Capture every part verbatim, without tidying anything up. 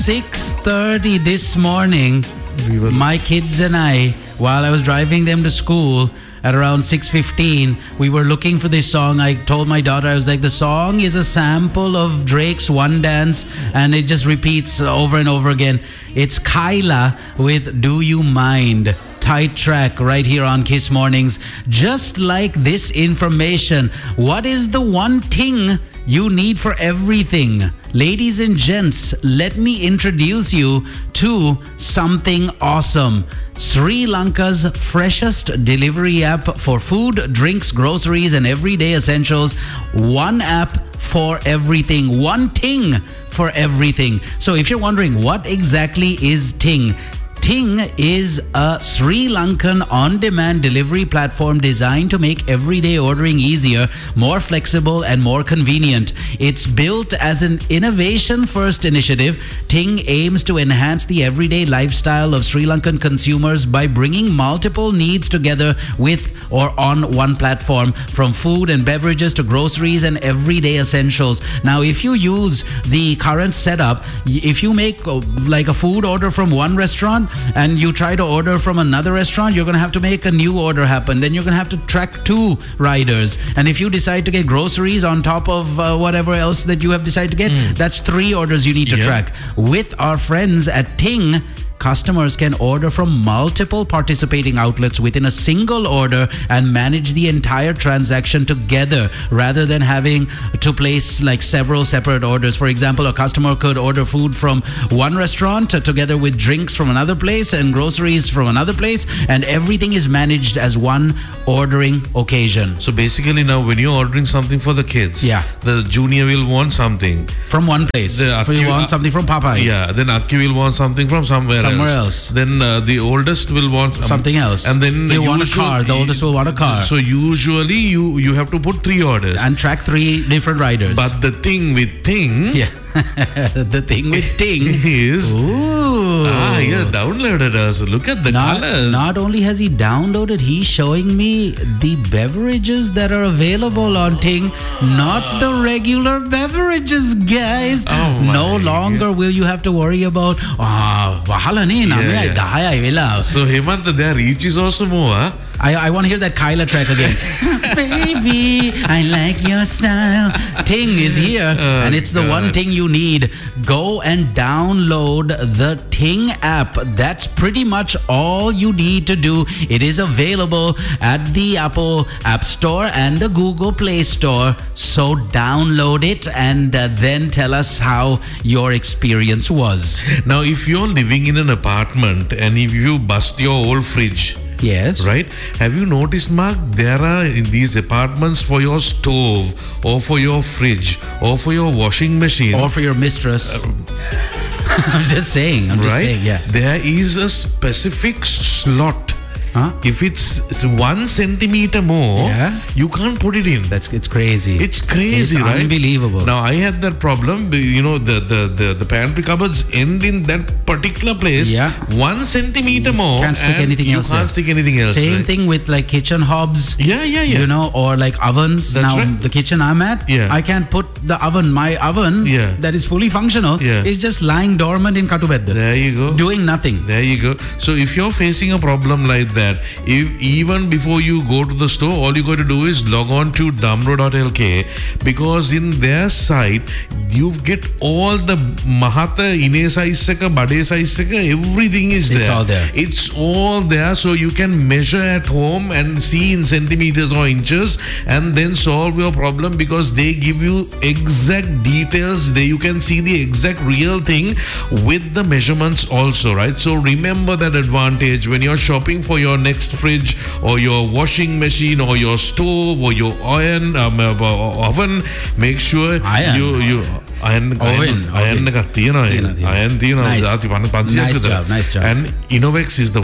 six thirty this morning, We were- my kids and I, while I was driving them to school at around six fifteen, we were looking for this song. I told my daughter, I was like, the song is a sample of Drake's One Dance, and it just repeats over and over again. It's Kyla with Do You Mind? Tight track right here on Kiss Mornings. Just like this information, what is the one thing you need for everything? Ladies and gents, let me introduce you to something awesome. Sri Lanka's freshest delivery app for food, drinks, groceries, and everyday essentials. One app for everything. One thing for everything. So if you're wondering what exactly is Ting, Ting is a Sri Lankan on-demand delivery platform designed to make everyday ordering easier, more flexible, and more convenient. It's built as an innovation-first initiative. Ting aims to enhance the everyday lifestyle of Sri Lankan consumers by bringing multiple needs together with or on one platform, from food and beverages to groceries and everyday essentials. Now, if you use the current setup, if you make uh, like a food order from one restaurant, and you try to order from another restaurant, you're going to have to make a new order happen. Then you're going to have to track two riders. And if you decide to get groceries on top of uh, whatever else that you have decided to get, mm. that's three orders you need to yeah. track. With our friends at Ting, customers can order from multiple participating outlets within a single order and manage the entire transaction together rather than having to place like several separate orders. For example, a customer could order food from one restaurant together with drinks from another place and groceries from another place, and everything is managed as one ordering occasion. So basically now when you're ordering something for the kids, yeah. the junior will want something from one place. The Akki, you want something from Popeyes. Yeah, then Akki will want something from somewhere Somewhere else. else. Then uh, the oldest will want um, something else. And then they want a usually, car. The oldest will want a car. So usually you you have to put three orders and track three different riders. But the thing with Ting, yeah, the thing with Ting is ooh. ah yeah downloaded us. Look at the not, colors. Not only has he downloaded, he's showing me the beverages that are available on Ting. Not the regular beverages, guys. Oh no longer God. will you have to worry about ah wahala ne na me daya vela. So Hemant, their reach is also more. Huh? I, I want to hear that Kyla track again. Baby, I like your style. Ting is here, oh, and it's the God. one thing you need. Go and download the Ting app. That's pretty much all you need to do. It is available at the Apple App Store and the Google Play Store. So download it and uh, then tell us how your experience was. Now, if you're living in an apartment and if you bust your old fridge, yes. right? Have you noticed, Mark, there are in these apartments for your stove or for your fridge or for your washing machine. Or for your mistress. Uh, I'm just saying. I'm just right? saying, yeah. There is a specific slot. Huh? If it's, it's one centimeter more, yeah. you can't put it in. That's it's crazy. It's crazy, it's right? Unbelievable. Now I had that problem. You know, the the the, the pantry cupboards end in that particular place. Yeah. One centimeter you more. Can't stick and anything you else. You can't there. stick anything else. Same right? thing with like kitchen hobs. Yeah, yeah, yeah. You know, or like ovens. That's now right. the kitchen I'm at, yeah. I can't put the oven. My oven yeah. that is fully functional yeah. is just lying dormant in Katubedda. There you go. Doing nothing. There you go. So if you're facing a problem like that, if even before you go to the store, all you got to do is log on to damro dot l k, because in their site you get all the mahata ine size එක bade size එක everything is there. It's all there. It's all there, so you can measure at home and see in centimeters or inches and then solve your problem, because they give you exact details. There you can see the exact real thing with the measurements also, right? So remember that advantage when you're shopping for your next fridge or your washing machine or your stove or your iron um, uh, oven. Make sure iron. you you iron oven iron oven. iron තියෙනවා. Nice. Nice job, nice job. And Innovex is the one.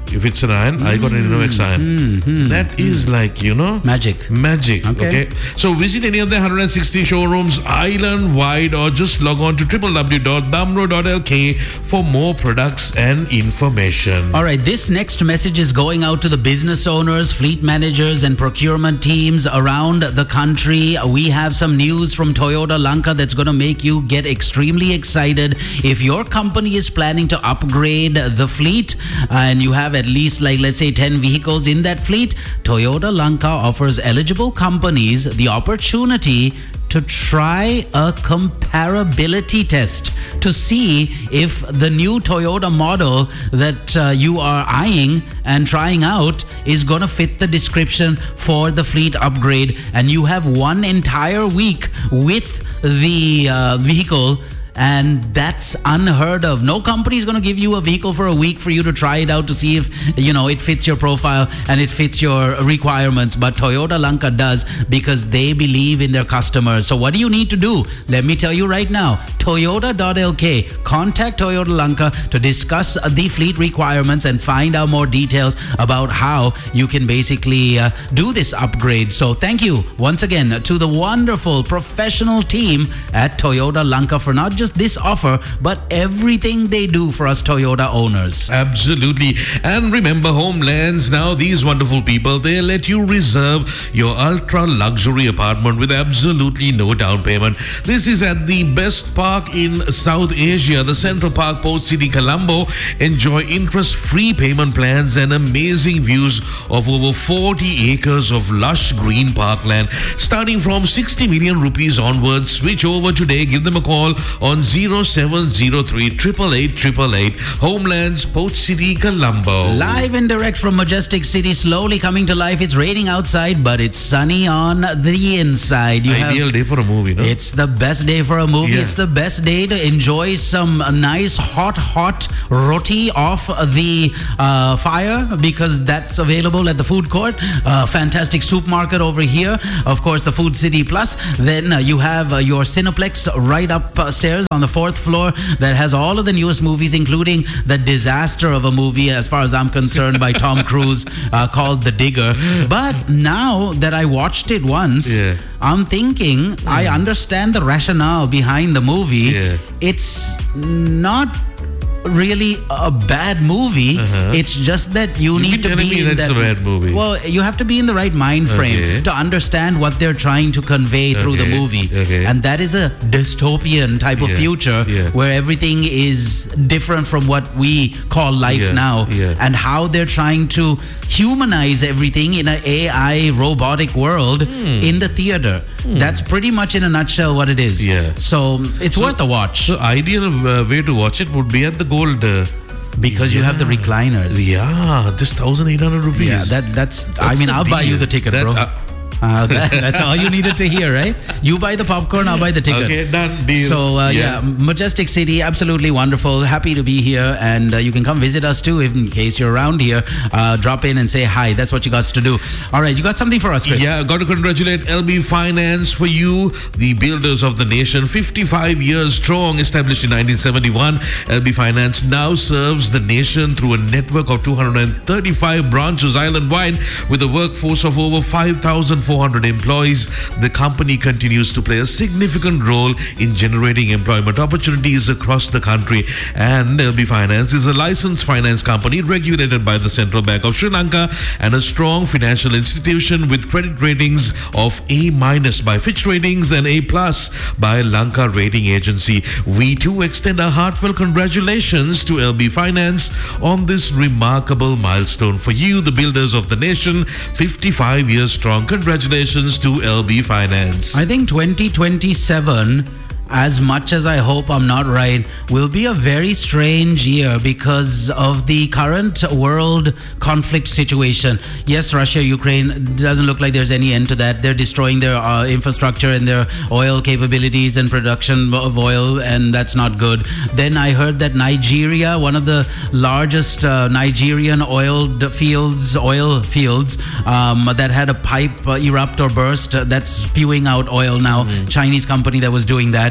if it's an iron, I got an Innovex iron. Mm-hmm. That is like, you know, Magic. Magic. Okay. Okay. So visit any of the one hundred sixty showrooms island wide, or just log on to w w w dot damro dot l k for more products and information. All right, this next message is going out to the business owners, fleet managers, and procurement teams around the country. We have some news from Toyota Lanka that's going to make you get extremely excited. If your company is planning to upgrade the fleet and you have at least, like, let's say ten vehicles in that fleet, Toyota Lanka offers eligible companies the opportunity to try a comparability test to see if the new Toyota model that uh, you are eyeing and trying out is going to fit the description for the fleet upgrade. And you have one entire week with the uh, vehicle. And that's unheard of. No company is going to give you a vehicle for a week for you to try it out to see if, you know, it fits your profile and it fits your requirements. But Toyota Lanka does, because they believe in their customers. So what do you need to do? Let me tell you right now. Toyota dot l k. Contact Toyota Lanka to discuss the fleet requirements and find out more details about how you can basically uh, do this upgrade. So thank you once again to the wonderful professional team at Toyota Lanka for not just this offer, but everything they do for us Toyota owners. Absolutely. And remember, Homelands, now these wonderful people, they let you reserve your ultra luxury apartment with absolutely no down payment. This is at the best park in South Asia, the Central Park, Port City, Colombo. Enjoy interest-free payment plans and amazing views of over forty acres of lush green parkland. Starting from sixty million rupees onwards, switch over today. Give them a call on zero seven zero three, eight eight eight, eight eight eight. Homelands, Port City, Colombo. Live and direct from Majestic City, slowly coming to life. It's raining outside, but it's sunny on the inside. You Ideal have, day for a movie, no? It's the best day for a movie. Yeah. It's the best day to enjoy some nice hot, hot roti off the uh, fire, because that's available at the food court. Uh, fantastic soup market over here. Of course, the Food City Plus. Then uh, you have uh, your Cineplex right upstairs on the fourth floor that has all of the newest movies, including the disaster of a movie, as far as I'm concerned, by Tom Cruise uh, called The Digger. But now that I watched it once, Yeah. I'm thinking I understand the rationale behind the movie. Yeah. It's not really a bad movie. Uh-huh. It's just that you You've need been to telling be me in that's that a bad movie. Well, you have to be in the right mind frame Okay. to understand what they're trying to convey through the Okay. movie. Okay. And that is a dystopian type of Yeah. future Yeah. where everything is different from what we call life Yeah. now. Yeah. And how they're trying to humanize everything in an A I robotic world in the theater. That's pretty much in a nutshell what it is. Yeah. So it's worth a watch. So ideal uh, way to watch it would be at the Gold. Uh, because you have the recliners. yeah, just one thousand eight hundred rupees. Yeah, that that's. I That's mean, a I'll buy you deal. the ticket, That's, bro. uh, Uh, that, that's all you needed to hear, right? You buy the popcorn, I'll buy the ticket. Okay, done. Deal. So, uh, yeah. Yeah. Majestic City, absolutely wonderful. Happy to be here. And uh, you can come visit us too, if in case you're around here. Uh, drop in and say hi. That's what you got to do. All right, you got something for us, Chris? Yeah, got to congratulate L B Finance for you, the builders of the nation. fifty-five years strong, established in nineteen seventy-one. L B Finance now serves the nation through a network of two hundred thirty-five branches island-wide with a workforce of over five thousand four hundred employees. The company continues to play a significant role in generating employment opportunities across the country. And L B Finance is a licensed finance company regulated by the Central Bank of Sri Lanka and a strong financial institution with credit ratings of A minus by Fitch Ratings and A plus by Lanka Rating Agency. We too extend our heartfelt congratulations to L B Finance on this remarkable milestone. For you, the builders of the nation, fifty-five years strong. Congratulations to L B Finance. I think twenty twenty-seven, as much as I hope I'm not right, will be a very strange year because of the current world conflict situation. Yes, Russia, Ukraine, doesn't look like there's any end to that. They're destroying their uh, infrastructure and their oil capabilities and production of oil, and that's not good. Then I heard that Nigeria, one of the largest uh, Nigerian oil fields, oil fields um, that had a pipe uh, erupt or burst uh, that's spewing out oil now. Mm. Chinese company that was doing that.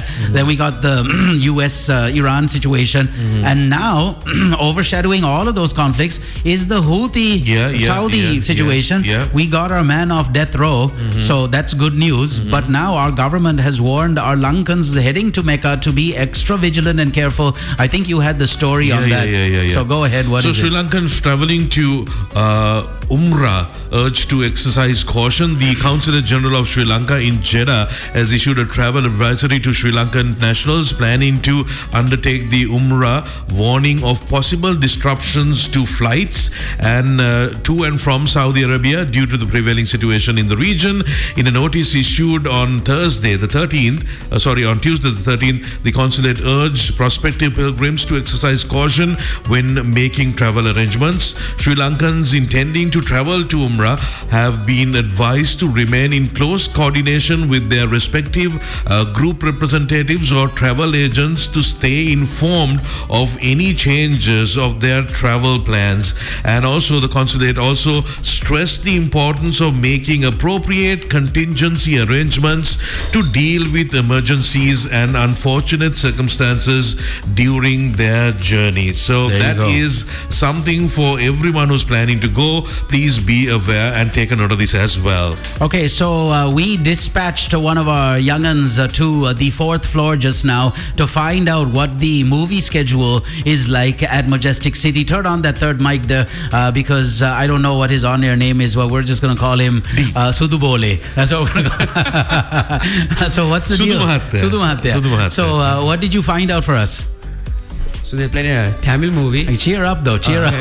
Mm-hmm. Then we got the U S uh, Iran situation. Mm-hmm. And now, overshadowing all of those conflicts is the Houthi yeah, yeah, Saudi yeah, situation. Yeah, yeah. We got our man off death row, mm-hmm. so that's good news. Mm-hmm. But now our government has warned our Lankans heading to Mecca to be extra vigilant and careful. I think you had the story yeah, on yeah, that. Yeah, yeah, yeah. So go ahead. What so is Sri it? Lankans traveling to uh, Umrah urged to exercise caution. The Consulate General of Sri Lanka in Jeddah has issued a travel advisory to Sri Lankan nationals planning to undertake the Umrah, warning of possible disruptions to flights and uh, to and from Saudi Arabia due to the prevailing situation in the region. In a notice issued on Thursday, the thirteenth, uh, sorry, on Tuesday the thirteenth, the consulate urged prospective pilgrims to exercise caution when making travel arrangements. Sri Lankans intending to travel to Umrah have been advised to remain in close coordination with their respective uh, group representatives or travel agents to stay informed of any changes of their travel plans. And also the consulate also stressed the importance of making appropriate contingency arrangements to deal with emergencies and unfortunate circumstances during their journey. So There that is something for everyone who's planning to go. Please be aware and take a note of this as well. Okay, so uh, we dispatched one of our young'uns uh, to uh, the fourth floor just now to find out what the movie schedule is like at Majestic City. Turn on that third mic there uh, because uh, I don't know what his on-air name is, but we're just going to call him uh, Sudhu Bole. That's what we're going to call. So what's the Sudhu deal? Mahathir. Sudhu Mahathir. Sudhu Mahathir. So uh, what did you find out for us? So they played a Tamil movie. Hey, cheer up though, cheer Uh, up.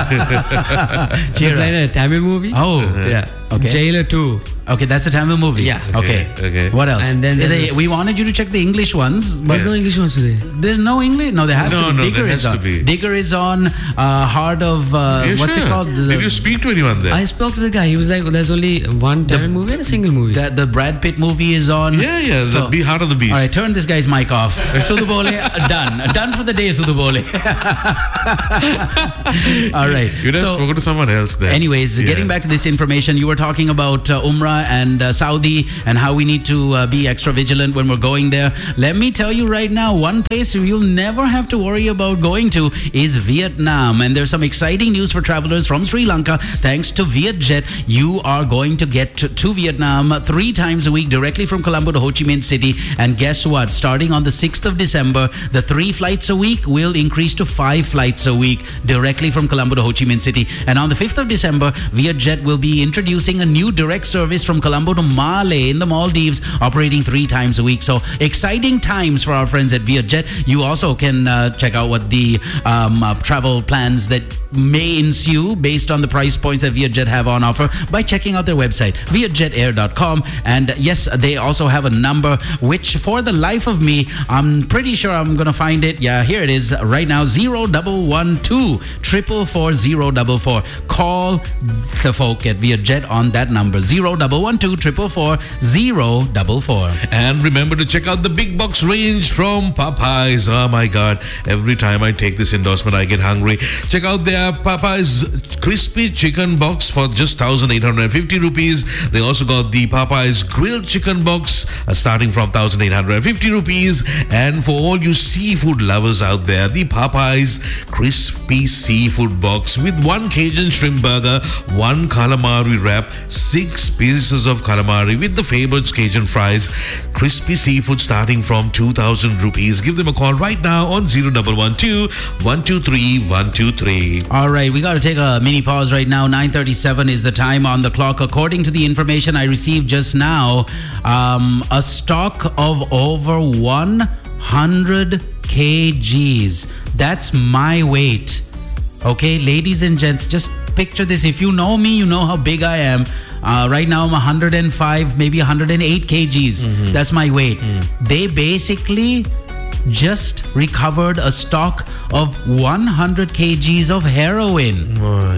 They cheer played up. a Tamil movie. Oh, Yeah. Okay. Jailer two. Okay, that's a Tamil movie. Yeah. Okay. Okay, okay. What else? And then They- there's- we wanted you to check the English ones, but There's no English one today. there's no English. No, there has No, to be. no, Digger there is has on. to be. Digger is on. Uh, Heart of uh, Yeah, what's sure. it called? The, Did you speak to anyone there? I spoke to the guy. He was like, "There's only one Tamil movie and a single movie." the, the Brad Pitt movie is on. yeah, yeah. So- the Be Heart of the Beast. All right, turn this guy's mic off. Sudhu Bole, done. Done for the day, Sudhu Bole. All right. You'd have So, spoken to someone else there. anyways, Yeah. getting back to this information, you were talking about uh, Umrah and uh, Saudi and how we need to uh, be extra vigilant when we're going there. Let me tell you right now, one place you'll never have to worry about going to is Vietnam. And there's some exciting news for travelers from Sri Lanka. Thanks to Vietjet, you are going to get to, to Vietnam three times a week directly from Colombo to Ho Chi Minh City. And guess what? Starting on the sixth of December, the three flights a week will increase to five flights a week directly from Colombo to Ho Chi Minh City. And on the fifth of December, Vietjet will be introducing a new direct service from Colombo to Male in the Maldives, operating three times a week. So exciting times for our friends at Vietjet. You also can uh, check out what the um, uh, travel plans that may ensue based on the price points that Vietjet have on offer by checking out their website, vietjet air dot com. And yes, they also have a number which for the life of me, I'm pretty sure I'm going to find it. Yeah, here it is right now, zero double one two triple four zero double four. Call the folk at Vietjet on that number, zero double one two triple four zero double four. And remember to check out the big box range from Popeyes. Oh my God. Every time I take this endorsement, I get hungry. Check out their Popeyes crispy chicken box for just one thousand eight hundred fifty rupees. They also got the Popeyes grilled chicken box uh, starting from one thousand eight hundred fifty rupees. And for all you seafood lovers out there, the Popeyes crispy seafood box with one Cajun shrimp burger, one calamari wrap, six pieces of calamari with the favorite Cajun fries, crispy seafood starting from two thousand rupees. Give them a call right now on zero one one two one two three one two three. All right, we got to take a mini pause right now. nine thirty-seven is the time on the clock. According to the information I received just now, um, a stock of over one hundred kilograms. That's my weight. Okay, ladies and gents, just picture this. If you know me, you know how big I am. Uh, right now, I'm one hundred five, maybe one hundred eight kilograms. Mm-hmm. That's my weight. Mm. They basically just recovered a stock of one hundred kilograms of heroin.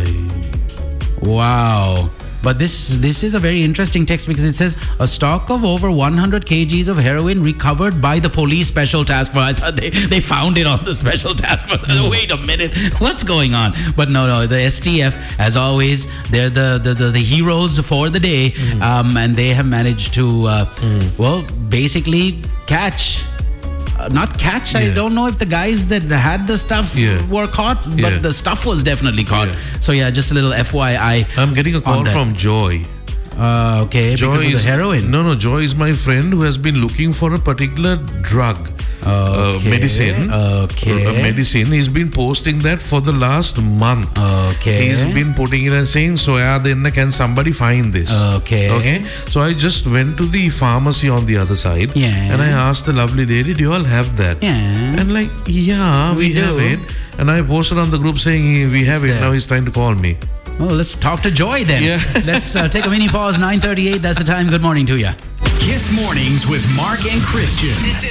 Wow. But this this is a very interesting text because it says a stock of over one hundred kilograms of heroin recovered by the police special task force. I thought they, they found it on the special task force. Mm. Wait a minute, what's going on? But no, no, the S T F, as always, they're the, the, the, the heroes for the day. Mm. Um, and they have managed to, uh, mm. well, basically catch uh, not catch. I Yeah. don't know if the guys that had the stuff Yeah. were caught, but Yeah. the stuff was definitely caught. Yeah. So yeah, just a little F Y I. I'm getting a call that. from Joy. Uh, okay, Joy because of is the heroin. No, no. Joy is my friend who has been looking for a particular drug, uh, Okay, medicine. okay. uh, medicine. He's been posting that for the last month. Okay. He's been putting it and saying, "So yeah, then can somebody find this?" Okay. Okay. So I just went to the pharmacy on the other side, Yes. and I asked the lovely lady, "Do you all have that?" Yeah. And like, yeah, we, We have do. it. And I posted on the group saying, "We have It's it." there. Now he's trying to call me. Well, let's talk to Joy then. Yeah. Let's uh, take a mini pause. nine thirty-eight. That's the time. Good morning to you. Kiss Mornings with Mark and Christian.